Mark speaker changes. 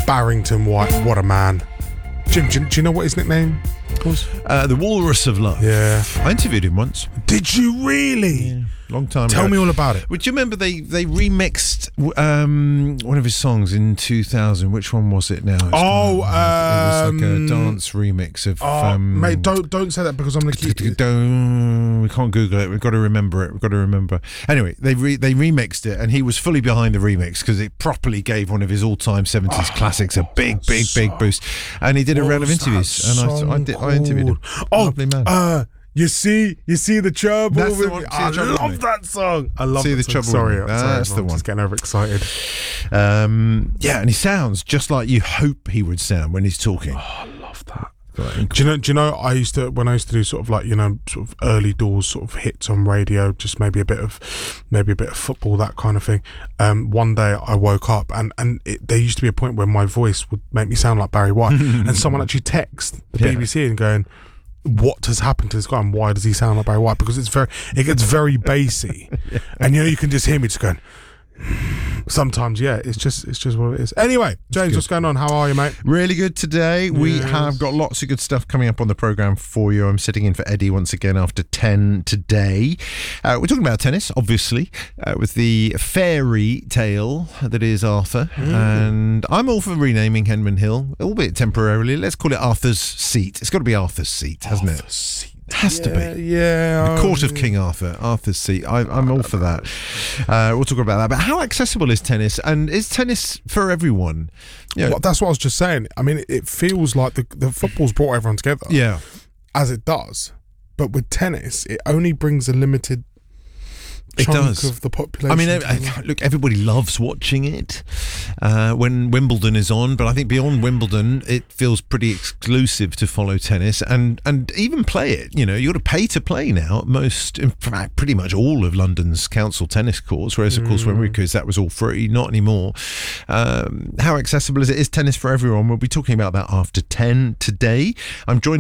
Speaker 1: Barrington White, what a man. Jim, do you know what his nickname was?
Speaker 2: The Walrus of Love.
Speaker 1: Yeah.
Speaker 2: I interviewed him once.
Speaker 1: Did you really?
Speaker 2: Yeah. Long time
Speaker 1: Tell
Speaker 2: ago.
Speaker 1: me all about it.
Speaker 2: Would you remember they remixed one of his songs in 2000? Which one was it now? It was like a dance remix of.
Speaker 1: Mate, don't say that because I'm going to keep you.
Speaker 2: We can't Google it. We've got to remember it. Anyway, they remixed it, and he was fully behind the remix because it properly gave one of his all-time 70s classics a big boost. And he did a round of interviews, and I interviewed him. Lovely man.
Speaker 1: You see the trouble.
Speaker 2: That's the one.
Speaker 1: I love that song. I love
Speaker 2: See the
Speaker 1: song.
Speaker 2: trouble.
Speaker 1: Sorry,
Speaker 2: That's
Speaker 1: sorry,
Speaker 2: the one.
Speaker 1: Just getting overexcited.
Speaker 2: And he sounds just like you hope he would sound when he's talking.
Speaker 1: Oh, I love that. Do you know? When I used to do sort of like sort of early doors sort of hits on radio, just maybe a bit of football, that kind of thing. One day I woke up and there used to be a point where my voice would make me sound like Barry White, and someone actually text the BBC and going, what has happened to this guy and why does he sound like Barry White? Because it gets very bassy, and you can just hear me just going. Sometimes, yeah, it's just what it is. Anyway, James, what's going on? How are you, mate?
Speaker 2: Really good today. We have got lots of good stuff coming up on the programme for you. I'm sitting in for Eddie once again after 10 today. We're talking about tennis, obviously, with the fairy tale that is Arthur. And I'm all for renaming Henman Hill, albeit temporarily. Let's call it Arthur's Seat. It's got to be Arthur's Seat, hasn't it?
Speaker 1: Arthur's Seat.
Speaker 2: It has to be.
Speaker 1: Yeah.
Speaker 2: The Court of King Arthur, Arthur's Seat. I'm all for that. We'll talk about that. But how accessible is tennis? And is tennis for everyone?
Speaker 1: Well, that's what I was just saying. I mean, it feels like the football's brought everyone together.
Speaker 2: Yeah.
Speaker 1: As it does. But with tennis, it only brings a limited chunk of the population.
Speaker 2: I mean, look, everybody loves watching it when Wimbledon is on, but I think beyond Wimbledon, it feels pretty exclusive to follow tennis and even play it. You got to pay to play now. In fact, pretty much all of London's council tennis courts, whereas of course when we were kids, that was all free. Not anymore. How accessible is it? Is tennis for everyone? We'll be talking about that after 10 today. I'm joined